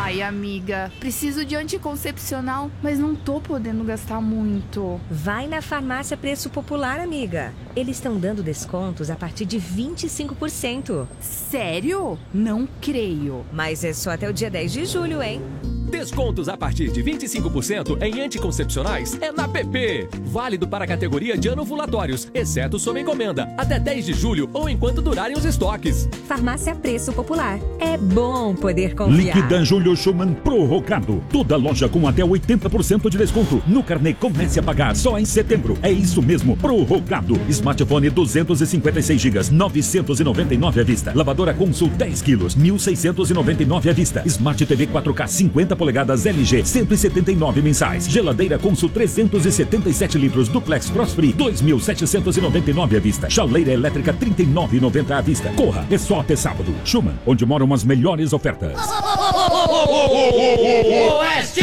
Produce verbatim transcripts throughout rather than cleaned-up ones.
Ai, amiga, preciso de anticoncepcional, mas não tô podendo gastar muito. Vai na Farmácia Preço Popular, amiga. Eles estão dando descontos a partir de vinte e cinco por cento. Sério? Não creio. Mas é só até o dia dez de julho, hein? Descontos a partir de vinte e cinco por cento em anticoncepcionais é na P P. Válido para a categoria de anovulatórios, exceto sob encomenda, até dez de julho ou enquanto durarem os estoques. Farmácia Preço Popular. É bom poder confiar. Liquida Julho Schumann prorrogado. Toda loja com até oitenta por cento de desconto. No carnê comece a pagar só em setembro. É isso mesmo, prorrogado. Smartphone duzentos e cinquenta e seis gigas, novecentos e noventa e nove à vista. Lavadora Consul dez quilos, mil seiscentos e noventa e nove à vista. Smart T V quatro K cinquenta polegadas L G, cento e setenta e nove mensais. Geladeira Consul trezentos e setenta e sete litros Duplex Frost Free, dois mil setecentos e noventa e nove à vista. Chaleira elétrica trinta e nove reais e noventa centavos à vista. Corra, é só até sábado. Schumann, onde moram as melhores ofertas. Oeste!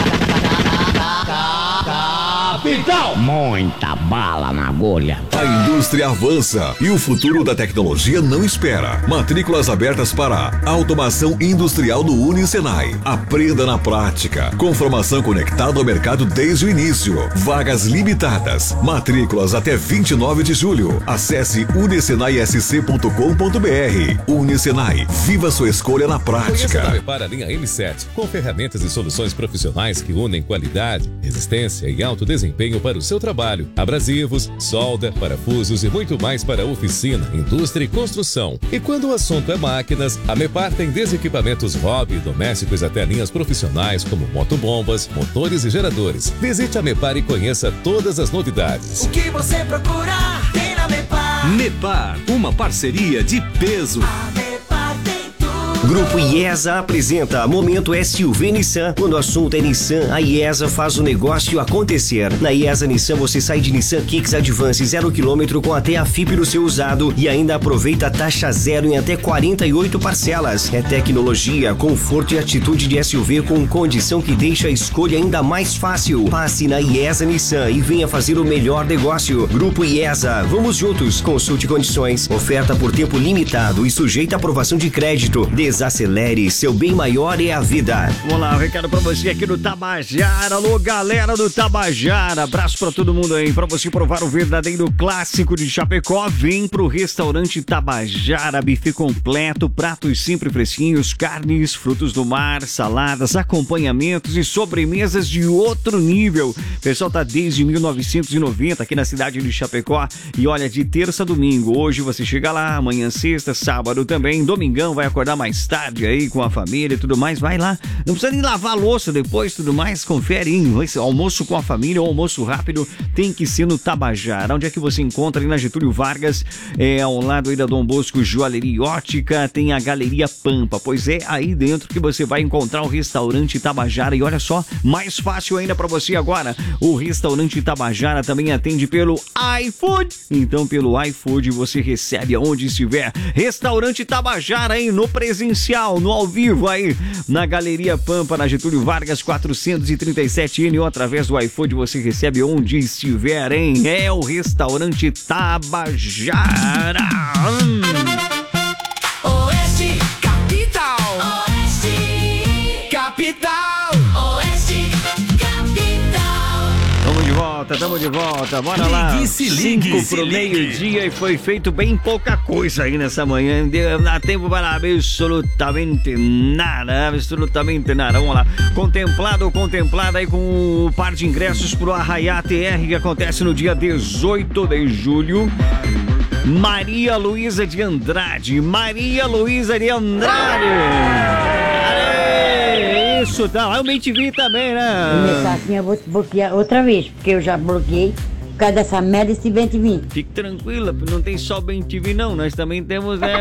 Capital! Muita bala na agulha. A indústria avança e o futuro da tecnologia não espera. Matrículas abertas para automação industrial no Unisenai. Aprenda na prática. Com formação conectada ao mercado desde o início. Vagas limitadas. Matrículas até vinte e nove de julho. Acesse unisenai s c ponto com ponto b r. Unisenai. Viva sua escolha na prática. Conheça para a linha M sete, com ferramentas e soluções profissionais que unem qualidade, resistência e alto desempenho para o seu trabalho. Abrasivos, solda, parafusos e muito mais para oficina, indústria e construção. E quando o assunto é máquinas, a Mepar tem desde equipamentos hobby e domésticos até linhas profissionais como motobombas, motores e geradores. Visite a Mepar e conheça todas as novidades. O que você procurar tem na Mepar. Mepar, uma parceria de peso. A Mepar tem tudo. Grupo IESA apresenta Momento S U V Nissan. Quando o assunto é Nissan, a IESA faz o negócio acontecer. Na IESA Nissan você sai de Nissan Kicks Advance zero quilômetro com até a F I P no seu usado e ainda aproveita a taxa zero em até quarenta e oito parcelas. É tecnologia, conforto e atitude de S U V com condição que deixa a escolha ainda mais fácil. Passe na IESA Nissan e venha fazer o melhor negócio. Grupo IESA, vamos juntos. Consulte condições. Oferta por tempo limitado e sujeita a aprovação de crédito. Desacelere, seu bem maior é a vida. Vamos lá, um recado pra você aqui do Tabajara. Alô, galera do Tabajara. Abraço pra todo mundo aí. Pra você provar o verdadeiro clássico de Chapecó, vem pro restaurante Tabajara. Buffet completo, pratos sempre fresquinhos, carnes, frutos do mar, saladas, acompanhamentos e sobremesas de outro nível. O pessoal tá desde mil novecentos e noventa aqui na cidade de Chapecó. E olha, de terça a domingo. Hoje você chega lá, amanhã sexta, sábado também. Domingão vai acordar mais tarde aí com a família e tudo mais. Vai lá. Não precisa nem lavar a louça depois, tudo mais. Confere, hein? Almoço com a família ou almoço rápido tem que ser no Tabajara. Onde é que você encontra? Ali na Getúlio Vargas, é, ao lado aí da Dom Bosco Joalheria e Ótica, tem a Galeria Pampa. Pois é, aí dentro que você vai encontrar o restaurante Tabajara. E olha só, mais fácil ainda pra você agora. O restaurante Tabajara também atende pelo iFood. Então, pelo iFood você recebe aonde estiver. Restaurante Tabajara aí no presencial, no ao vivo aí, na Galeria Pampa, na Getúlio Vargas quatrocentos e trinta e sete N, ou através do iFood você recebe onde estiver, hein? É o restaurante Tabajara. Hum. Oeste, capital. Oeste, capital. Oeste, capital. Tamo de volta, tamo de volta, bora lá. Ligue, se ligue, Cinco se pro ligue. meio-dia e foi feito bem pouca coisa aí nessa manhã. Deu, dá tempo para absolutamente nada, absolutamente nada. Vamos lá. Contemplado ou contemplada aí com o par de ingressos pro Arraiá T R que acontece no dia dezoito de julho. Maria Luísa de Andrade. Maria Luísa de Andrade. Aê, isso, tá. Eu me te vi também, né? Começar assim, eu vou te bloquear outra vez, porque eu já bloqueei por causa dessa merda desse bem te vir. Fique tranquila, não tem só o bem te vir, não. Nós também temos, né?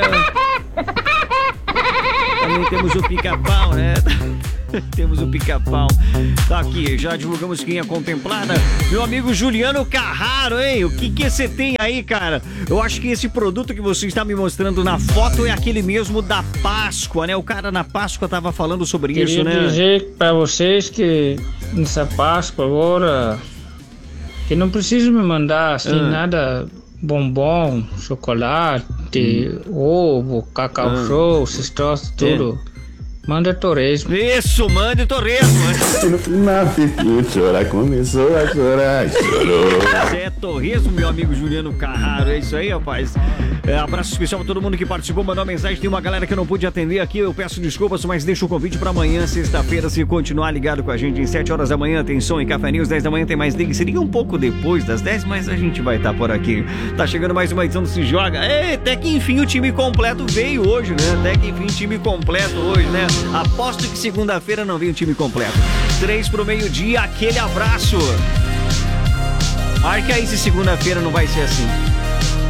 Também temos o pica-pau, né? Temos o pica-pau. Tá aqui, já divulgamos quem é contemplada. Meu amigo Juliano Carraro, hein? O que que você tem aí, cara? Eu acho que esse produto que você está me mostrando na foto é aquele mesmo da Páscoa, né? O cara na Páscoa tava falando sobre Queria isso, né? Queria dizer pra vocês que nessa Páscoa agora, que não precisa me mandar assim Ah. nada bombom, chocolate, ovo, cacau Ah. show, esses troços tudo. Manda torresmo. Isso, manda torresmo. E no final ficou chorar, começou a chorar, chorou. Zé Torresmo, meu amigo Juliano Carraro, é isso aí, rapaz. É, abraço especial pra todo mundo que participou, mandou uma mensagem. Tem uma galera que eu não pude atender aqui, eu peço desculpas, mas deixo o convite pra amanhã, sexta-feira, se continuar ligado com a gente. Em sete horas da manhã tem som em Café News, dez da manhã tem mais ligue. Seria um pouco depois das dez, mas a gente vai estar por aqui. Tá chegando mais uma edição do Se Joga. Ei, até que enfim o time completo veio hoje, né? Até que enfim o time completo hoje, né? Aposto que segunda-feira não vem o time completo. Três pro meio-dia, aquele abraço. Marca aí se segunda-feira não vai ser assim.